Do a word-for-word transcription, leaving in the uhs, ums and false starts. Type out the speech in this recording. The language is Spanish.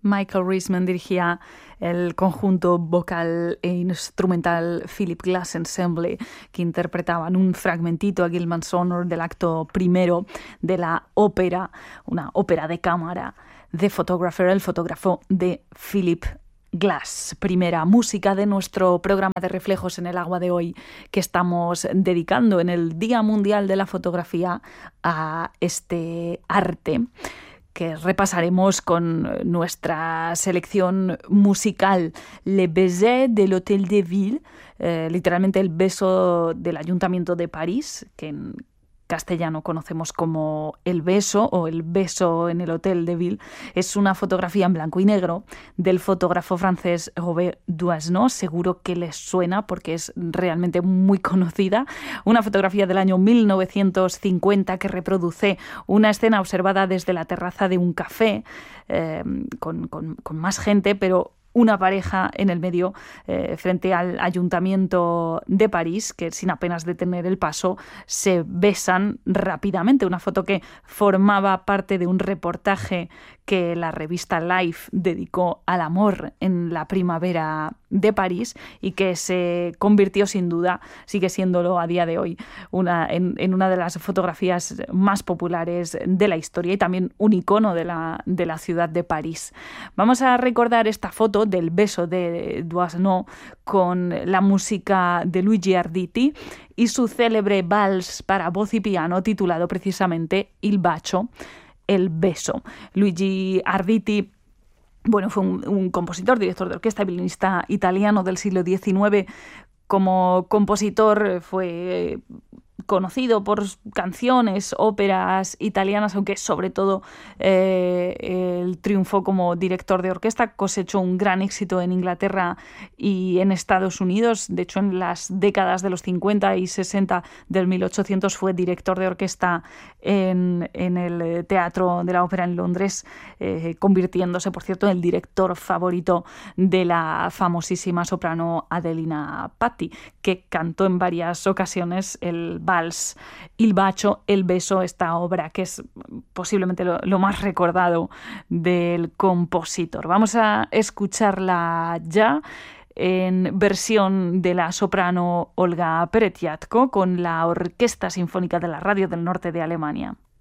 Michael Riesman dirigía el conjunto vocal e instrumental Philip Glass Ensemble, que interpretaban un fragmentito a Gilman's Honor del acto primero de la ópera, una ópera de cámara, The Photographer, el fotógrafo de Philip Glass. Primera música de nuestro programa de Reflejos en el Agua de hoy, que estamos dedicando en el Día Mundial de la Fotografía a este arte, que repasaremos con nuestra selección musical Le Baiser de l'Hôtel de Ville, eh, literalmente el beso del Ayuntamiento de París, que en castellano conocemos como El beso o El beso en el Hotel de Ville. Es una fotografía en blanco y negro del fotógrafo francés Robert Doisneau. Seguro que les suena porque es realmente muy conocida. Una fotografía del año mil novecientos cincuenta que reproduce una escena observada desde la terraza de un café eh, con, con, con más gente, pero una pareja en el medio eh, frente al Ayuntamiento de París, que sin apenas detener el paso se besan rápidamente. Una foto que formaba parte de un reportaje que la revista Life dedicó al amor en la primavera de París y que se convirtió sin duda, sigue siéndolo a día de hoy, una, en, en una de las fotografías más populares de la historia y también un icono de la, de la ciudad de París. Vamos a recordar esta foto del beso de Doisneau con la música de Luigi Arditi y su célebre vals para voz y piano titulado precisamente Il bacio, el beso. Luigi Arditi, bueno, fue un, un compositor, director de orquesta y violinista italiano del siglo diecinueve. Como compositor fue conocido por canciones, óperas italianas, aunque sobre todo eh, él triunfó como director de orquesta, cosechó un gran éxito en Inglaterra y en Estados Unidos. De hecho, en las décadas de los cincuenta y sesenta del mil ochocientos fue director de orquesta en, en el Teatro de la Ópera en Londres, eh, convirtiéndose, por cierto, en el director favorito de la famosísima soprano Adelina Patti, que cantó en varias ocasiones el vals Il bacio, el beso, esta obra que es posiblemente lo, lo más recordado del compositor. Vamos a escucharla ya en versión de la soprano Olga Peretiatko con la Orquesta Sinfónica de la Radio del Norte de Alemania.